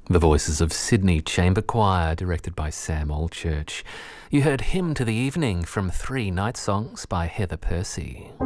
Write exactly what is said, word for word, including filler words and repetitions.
The voices of Sydney Chamber Choir, directed by Sam Allchurch. You heard Hymn to the Evening from Three Night Songs by Heather Percy.